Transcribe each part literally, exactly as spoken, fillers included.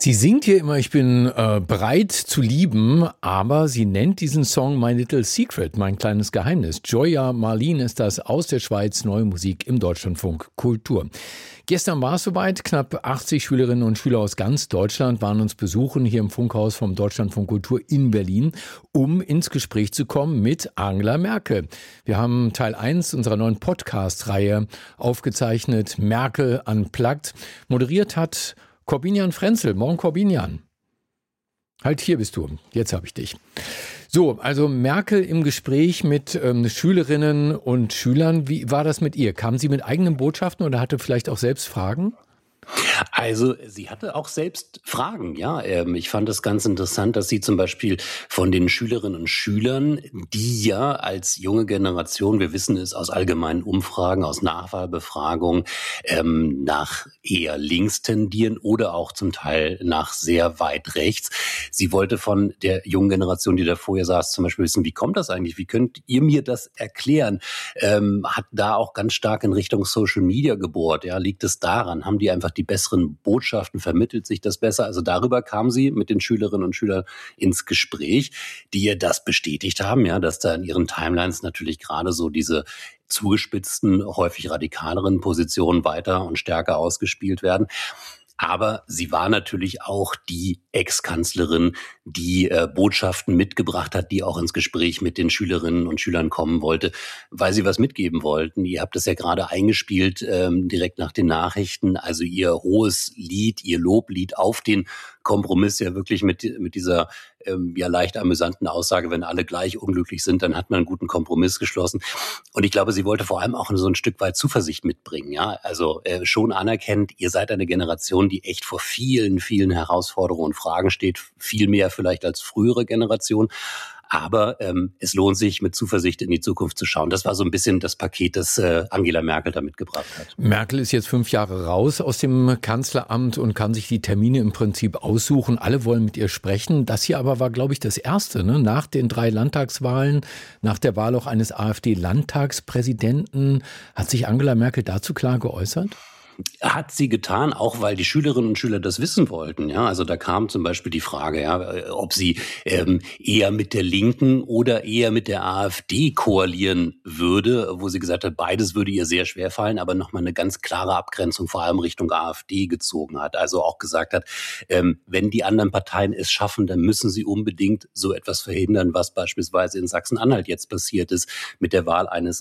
Sie singt hier immer, ich bin äh, bereit zu lieben, aber sie nennt diesen Song My Little Secret, mein kleines Geheimnis. Joya Marlin ist das, aus der Schweiz, neue Musik im Deutschlandfunk Kultur. Gestern war es soweit, knapp achtzig Schülerinnen und Schüler aus ganz Deutschland waren uns besuchen hier im Funkhaus vom Deutschlandfunk Kultur in Berlin, um ins Gespräch zu kommen mit Angela Merkel. Wir haben Teil eins unserer neuen Podcast-Reihe aufgezeichnet, Merkel Unplugged. Moderiert hat Corbinian Frenzel. Morgen, Corbinian. Halt, hier bist du. Jetzt habe ich dich. So, also Merkel im Gespräch mit ähm, Schülerinnen und Schülern. Wie war das mit ihr? Kam sie mit eigenen Botschaften oder hatte vielleicht auch selbst Fragen? Also sie hatte auch selbst Fragen, ja. Ich fand es ganz interessant, dass sie zum Beispiel von den Schülerinnen und Schülern, die ja als junge Generation, wir wissen es aus allgemeinen Umfragen, aus Nachwahlbefragungen, ähm, nach eher links tendieren oder auch zum Teil nach sehr weit rechts. Sie wollte von der jungen Generation, die da vorher saß, zum Beispiel wissen, wie kommt das eigentlich? Wie könnt ihr mir das erklären? Ähm, hat da auch ganz stark in Richtung Social Media gebohrt. Ja, liegt es daran? Haben die einfach die besseren Botschaften, vermittelt sich das besser? Also darüber kam sie mit den Schülerinnen und Schülern ins Gespräch, die ihr das bestätigt haben, ja, dass da in ihren Timelines natürlich gerade so diese zugespitzten, häufig radikaleren Positionen weiter und stärker ausgespielt werden. Aber sie war natürlich auch die Ex-Kanzlerin, die äh, Botschaften mitgebracht hat, die auch ins Gespräch mit den Schülerinnen und Schülern kommen wollte, weil sie was mitgeben wollten. Ihr habt das ja gerade eingespielt, ähm, direkt nach den Nachrichten. Also ihr hohes Lied, ihr Loblied auf den Kompromiss, ja wirklich mit mit dieser ähm, ja leicht amüsanten Aussage, wenn alle gleich unglücklich sind, dann hat man einen guten Kompromiss geschlossen. Und ich glaube, sie wollte vor allem auch so ein Stück weit Zuversicht mitbringen. Ja, also äh, schon anerkennt, ihr seid eine Generation, die echt vor vielen, vielen Herausforderungen und Fragen steht, viel mehr vielleicht als frühere Generationen. Aber ähm, es lohnt sich, mit Zuversicht in die Zukunft zu schauen. Das war so ein bisschen das Paket, das äh, Angela Merkel da mitgebracht hat. Merkel ist jetzt fünf Jahre raus aus dem Kanzleramt und kann sich die Termine im Prinzip aussuchen. Alle wollen mit ihr sprechen. Das hier aber war, glaube ich, das Erste, ne? Nach den drei Landtagswahlen, nach der Wahl auch eines AfD-Landtagspräsidenten. Hat sich Angela Merkel dazu klar geäußert? Hat sie getan, auch weil die Schülerinnen und Schüler das wissen wollten. Ja, also da kam zum Beispiel die Frage, ja, ob sie ähm, eher mit der Linken oder eher mit der AfD koalieren würde, wo sie gesagt hat, beides würde ihr sehr schwer fallen, aber nochmal eine ganz klare Abgrenzung vor allem Richtung AfD gezogen hat. Also auch gesagt hat, ähm, wenn die anderen Parteien es schaffen, dann müssen sie unbedingt so etwas verhindern, was beispielsweise in Sachsen-Anhalt jetzt passiert ist mit der Wahl eines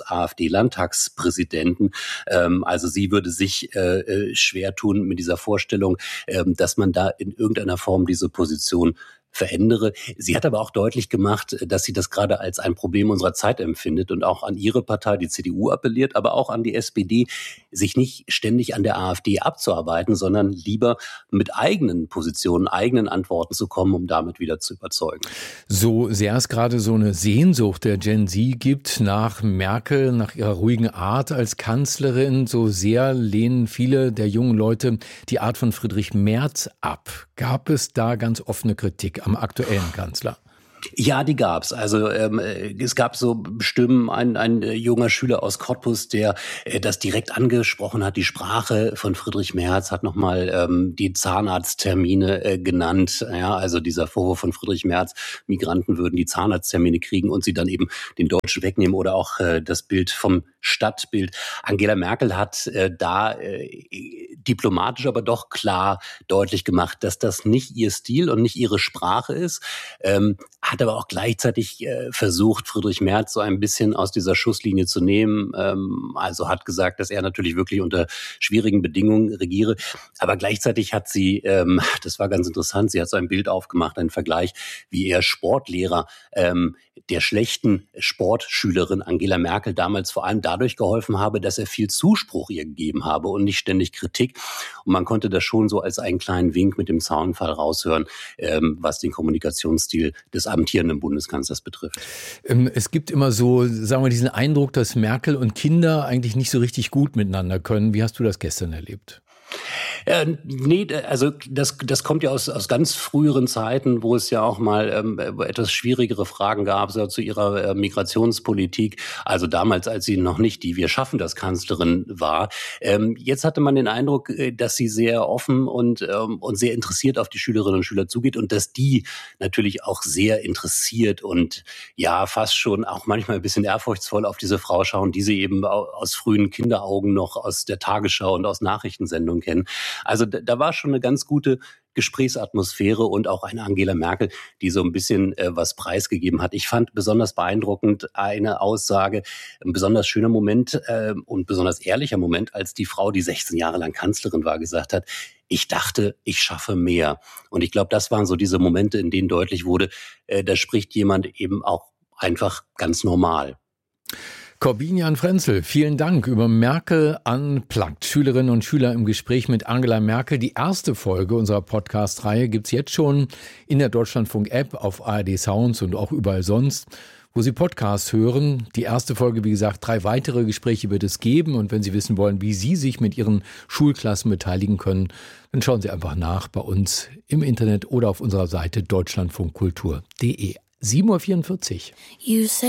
AfD-Landtagspräsidenten. Ähm, also sie würde sich äh, schwer tun mit dieser Vorstellung, dass man da in irgendeiner Form diese Position verändere. Sie hat aber auch deutlich gemacht, dass sie das gerade als ein Problem unserer Zeit empfindet und auch an ihre Partei, die C D U, appelliert, aber auch an die S P D, sich nicht ständig an der AfD abzuarbeiten, sondern lieber mit eigenen Positionen, eigenen Antworten zu kommen, um damit wieder zu überzeugen. So sehr es gerade so eine Sehnsucht der Gen Z gibt nach Merkel, nach ihrer ruhigen Art als Kanzlerin, so sehr lehnen viele der jungen Leute die Art von Friedrich Merz ab. Gab es da ganz offene Kritik am aktuellen Kanzler? Ja, die gab's. Also ähm, es gab so Stimmen, ein, ein junger Schüler aus Cottbus, der äh, das direkt angesprochen hat. Die Sprache von Friedrich Merz hat nochmal ähm, die Zahnarzttermine äh, genannt. Ja, also dieser Vorwurf von Friedrich Merz, Migranten würden die Zahnarzttermine kriegen und sie dann eben den Deutschen wegnehmen oder auch äh, das Bild vom Stadtbild. Angela Merkel hat äh, da äh, diplomatisch aber doch klar deutlich gemacht, dass das nicht ihr Stil und nicht ihre Sprache ist. Ähm, hat aber auch gleichzeitig äh, versucht, Friedrich Merz so ein bisschen aus dieser Schusslinie zu nehmen. Ähm, also hat gesagt, dass er natürlich wirklich unter schwierigen Bedingungen regiere. Aber gleichzeitig hat sie, ähm, das war ganz interessant, sie hat so ein Bild aufgemacht, einen Vergleich, wie er Sportlehrer ähm, der schlechten Sportschülerin Angela Merkel damals vor allem dadurch geholfen habe, dass er viel Zuspruch ihr gegeben habe und nicht ständig Kritik. Und man konnte das schon so als einen kleinen Wink mit dem Zaunpfahl raushören, ähm, was den Kommunikationsstil des amtierenden Bundeskanzlers betrifft. Es gibt immer so, sagen wir, diesen Eindruck, dass Merkel und Kinder eigentlich nicht so richtig gut miteinander können. Wie hast du das gestern erlebt? Äh, nee, also das, das kommt ja aus, aus ganz früheren Zeiten, wo es ja auch mal ähm, etwas schwierigere Fragen gab, so zu ihrer äh, Migrationspolitik. Also damals, als sie noch nicht die Wir schaffen das Kanzlerin war. Ähm, jetzt hatte man den Eindruck, äh, dass sie sehr offen und, ähm, und sehr interessiert auf die Schülerinnen und Schüler zugeht und dass die natürlich auch sehr interessiert und ja, fast schon auch manchmal ein bisschen ehrfurchtsvoll auf diese Frau schauen, die sie eben aus frühen Kinderaugen noch aus der Tagesschau und aus Nachrichtensendungen kennen. Also da, da war schon eine ganz gute Gesprächsatmosphäre und auch eine Angela Merkel, die so ein bisschen äh, was preisgegeben hat. Ich fand besonders beeindruckend eine Aussage, ein besonders schöner Moment äh, und besonders ehrlicher Moment, als die Frau, die sechzehn Jahre lang Kanzlerin war, gesagt hat, ich dachte, ich schaffe mehr. Und ich glaube, das waren so diese Momente, in denen deutlich wurde, äh, da spricht jemand eben auch einfach ganz normal. Corbinian Frenzel, vielen Dank über Merkel Unplugged. Schülerinnen und Schüler im Gespräch mit Angela Merkel. Die erste Folge unserer Podcast-Reihe gibt's jetzt schon in der Deutschlandfunk-App, auf A R D Sounds und auch überall sonst, wo Sie Podcasts hören. Die erste Folge, wie gesagt, drei weitere Gespräche wird es geben. Und wenn Sie wissen wollen, wie Sie sich mit Ihren Schulklassen beteiligen können, dann schauen Sie einfach nach bei uns im Internet oder auf unserer Seite deutschlandfunkkultur punkt de. sieben Uhr vierundvierzig.